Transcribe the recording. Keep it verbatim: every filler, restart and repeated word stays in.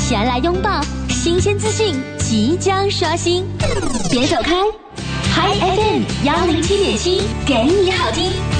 前来拥抱新鲜资讯即将刷新，别走开 ，Hi F M 幺零七点七给你好听。